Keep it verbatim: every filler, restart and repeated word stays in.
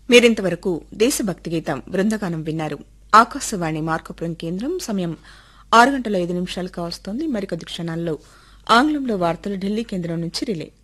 మీరింతవరకు దేశభక్తి గీతం బృందగానం విన్నారు. ఆకాశవాణి మార్కపురం కేంద్రం సమయం ఆరు గంటల ఐదు నిమిషాలు కావస్తోంది. మరికొద్ది క్షణాల్లో ఆంగ్లంలో వార్తలు ఢిల్లీ కేంద్రం నుంచి రిలే.